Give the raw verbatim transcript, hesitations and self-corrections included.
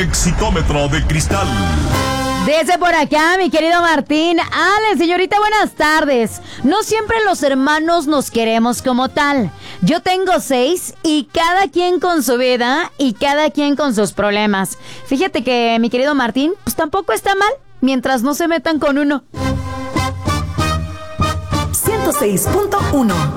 Exitómetro de cristal. Desde por acá, mi querido Martín. Ale, señorita, buenas tardes. No siempre los hermanos nos queremos como tal. Yo tengo seis y cada quien con su vida y cada quien con sus problemas. Fíjate que, mi querido Martín, pues tampoco está mal, mientras no se metan con uno. ciento seis punto uno